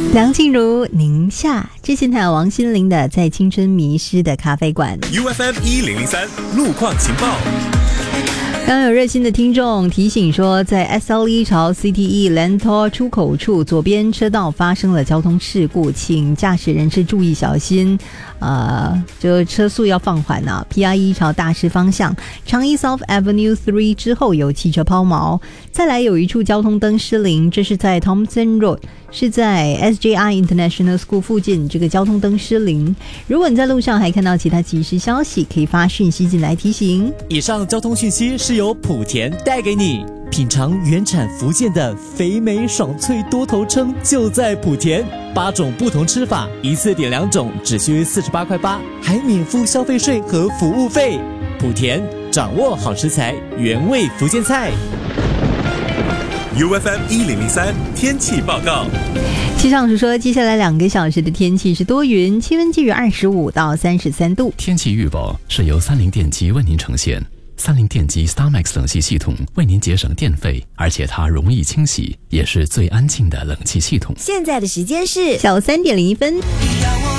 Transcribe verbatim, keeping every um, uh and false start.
梁静茹宁夏，之前还有王心凌的《在青春迷失的咖啡馆》。 U F M 一零零三路况情报。 刚刚有热心的听众提醒说，在 S L 一 朝 C T E Lentor 出口处左边车道发生了交通事故，请驾驶人士注意小心，呃，就车速要放缓啊。P R 一 朝大师方向，长一 South Avenue 三之后有汽车抛锚。再来有一处交通灯失灵，这是在 Thompson Road， 是在 S J I International School 附近，这个交通灯失灵。如果你在路上还看到其他即时消息，可以发讯息进来提醒。 以上交通讯息是由莆田带给你，品尝原产福建的肥美爽脆多头称就在莆田，八种不同吃法，一次点两种，只需四十八块八，还免付消费税和服务费。莆田掌握好食材，原味福建菜。 U F M 一零零三天气报告。 气象署说，接下来两个小时的天气是多云，气温介于二十五到三十三度。 天气预报是由三菱电机为您呈现。三菱电机 StarMax 冷气系统为您节省电费，而且它容易清洗，也是最安静的冷气系统。 现在的时间是下午三点零一分。